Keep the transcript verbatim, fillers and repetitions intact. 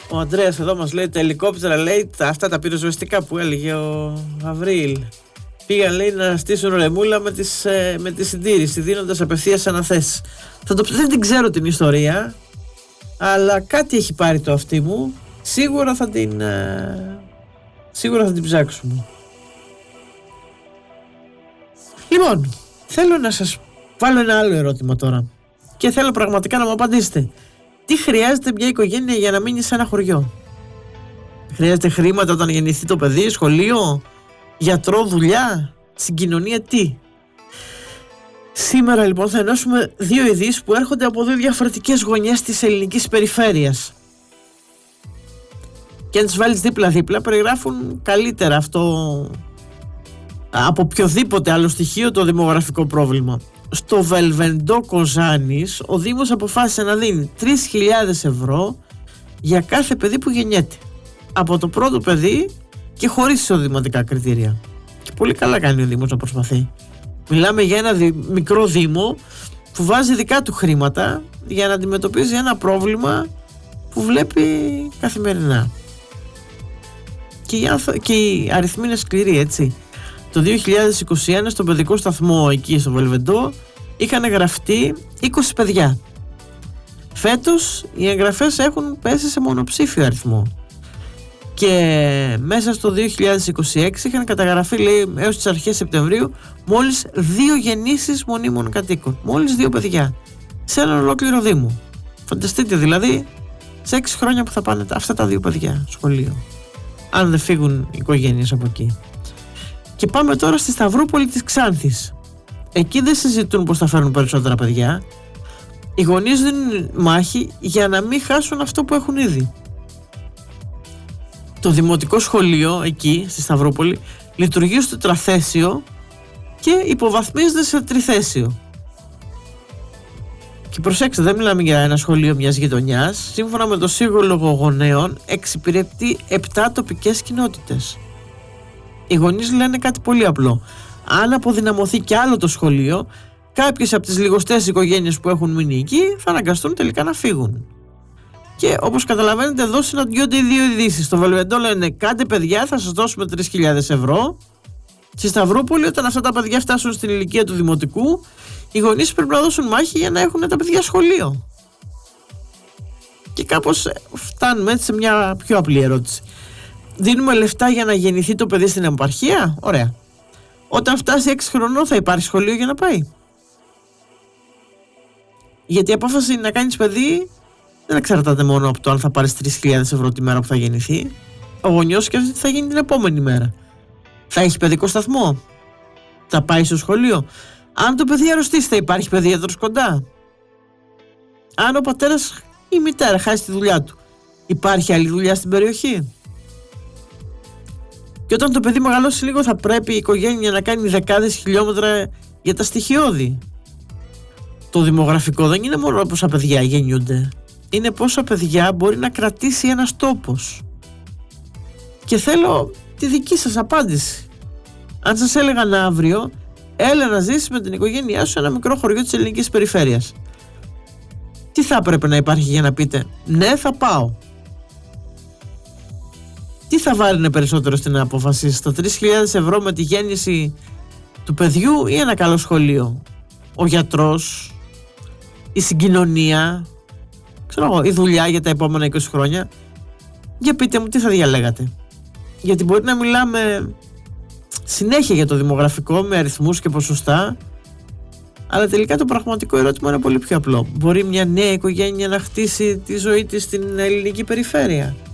Ο Ανδρέας εδώ μας λέει τα ελικόπτερα, λέει, αυτά τα πυροσβεστικά που έλεγε ο Αβρίλ. Πήγαν, λέει, να στήσουν ρεμούλα με, τις, με τη συντήρηση, δίνοντας απευθείας αναθέσεις. Θα το, δεν την ξέρω την ιστορία, αλλά κάτι έχει πάρει το αυτί μου. Σίγουρα θα την, σίγουρα θα την ψάξουμε. Λοιπόν, θέλω να σας βάλω ένα άλλο ερώτημα τώρα και θέλω πραγματικά να μου απαντήσετε. Τι χρειάζεται μια οικογένεια για να μείνει σε ένα χωριό? Χρειάζεται χρήματα όταν γεννηθεί το παιδί, σχολείο, γιατρό, δουλειά, συγκοινωνία, τι? Σήμερα λοιπόν θα ενώσουμε δύο ειδήσεις που έρχονται από δύο διαφορετικές γωνιές της ελληνικής περιφέρειας. Και αν τις βάλεις δίπλα-δίπλα περιγράφουν καλύτερα αυτό από οποιοδήποτε άλλο στοιχείο το δημογραφικό πρόβλημα. Στο Βελβεντό Κοζάνης ο Δήμος αποφάσισε να δίνει τρεις χιλιάδες ευρώ για κάθε παιδί που γεννιέται. Από το πρώτο παιδί και χωρίς εισοδηματικά κριτήρια. Και πολύ καλά κάνει ο Δήμος να προσπαθεί. Μιλάμε για ένα δι- μικρό Δήμο που βάζει δικά του χρήματα για να αντιμετωπίζει ένα πρόβλημα που βλέπει καθημερινά. Και οι, άνθρω- και οι αριθμοί είναι σκληροί, έτσι. Το δύο χιλιάδες είκοσι ένα στον παιδικό σταθμό εκεί στο Βελβεντό είχαν γραφτεί είκοσι παιδιά. Φέτος οι εγγραφές έχουν πέσει σε μονοψήφιο αριθμό. Και μέσα στο δύο χιλιάδες είκοσι έξι είχαν καταγραφεί, λέει, έως τις αρχές Σεπτεμβρίου μόλις δύο γεννήσεις μονίμων κατοίκων. Μόλις δύο παιδιά. Σε έναν ολόκληρο Δήμο. Φανταστείτε δηλαδή σε έξι χρόνια που θα πάνε αυτά τα δύο παιδιά σχολείο. Αν δεν φύγουν οι οικογένειες από εκεί. Και πάμε τώρα στη Σταυρούπολη της Ξάνθης. Εκεί δεν συζητούν πως θα φέρουν περισσότερα παιδιά. Οι γονείς δίνουν μάχη για να μην χάσουν αυτό που έχουν ήδη. Το δημοτικό σχολείο εκεί στη Σταυρούπολη λειτουργεί στο τετραθέσιο και υποβαθμίζεται σε τριθέσιο. Και προσέξτε, δεν μιλάμε για ένα σχολείο μιας γειτονιάς. Σύμφωνα με το Σύλλογο Γονέων εξυπηρετεί επτά τοπικές κοινότητες. Οι γονείς λένε κάτι πολύ απλό. Αν αποδυναμωθεί κι άλλο το σχολείο, κάποιες από τις λιγοστές οικογένειες που έχουν μείνει εκεί θα αναγκαστούν τελικά να φύγουν. Και όπως καταλαβαίνετε, εδώ συναντιόνται οι δύο ειδήσεις. Στο Βελβεντό λένε: κάντε παιδιά, θα σας δώσουμε τρεις χιλιάδες ευρώ. Στη Σταυρούπολη, όταν αυτά τα παιδιά φτάσουν στην ηλικία του δημοτικού, οι γονείς πρέπει να δώσουν μάχη για να έχουν τα παιδιά σχολείο. Και κάπως φτάνουμε έτσι σε μια πιο απλή ερώτηση. Δίνουμε λεφτά για να γεννηθεί το παιδί στην επαρχία? Ωραία. Όταν φτάσει έξι χρονών θα υπάρχει σχολείο για να πάει? Γιατί η απόφαση να κάνεις παιδί δεν εξαρτάται μόνο από το αν θα πάρεις τρεις χιλιάδες ευρώ τη μέρα που θα γεννηθεί. Ο γονιός σκέφτεται τι θα γίνει την επόμενη μέρα. Θα έχει παιδικό σταθμό? Θα πάει στο σχολείο? Αν το παιδί αρρωστήσει, θα υπάρχει παιδίατρος κοντά? Αν ο πατέρας ή η μητέρα χάσει τη δουλειά του, υπάρχει άλλη δουλειά στην περιοχή? Και όταν το παιδί μεγαλώσει λίγο, θα πρέπει η οικογένεια να κάνει δεκάδες χιλιόμετρα για τα στοιχειώδη. Το δημογραφικό δεν είναι μόνο πόσα παιδιά γεννιούνται. Είναι πόσα παιδιά μπορεί να κρατήσει ένας τόπος. Και θέλω τη δική σας απάντηση. Αν σας έλεγαν αύριο, έλα να ζήσεις με την οικογένειά σου σε ένα μικρό χωριό της ελληνικής περιφέρειας, τι θα έπρεπε να υπάρχει για να πείτε ναι, θα πάω? Τι θα βάρινε περισσότερο στην απόφαση, τα τρεις χιλιάδες ευρώ με τη γέννηση του παιδιού ή ένα καλό σχολείο? Ο γιατρός, η συγκοινωνία, ξέρω εγώ, η δουλειά για τα επόμενα είκοσι χρόνια? Για πείτε μου, τι θα διαλέγατε? Γιατί μπορεί να μιλάμε συνέχεια για το δημογραφικό με αριθμούς και ποσοστά, αλλά τελικά το πραγματικό ερώτημα είναι πολύ πιο απλό. Μπορεί μια νέα οικογένεια να χτίσει τη ζωή της στην ελληνική περιφέρεια?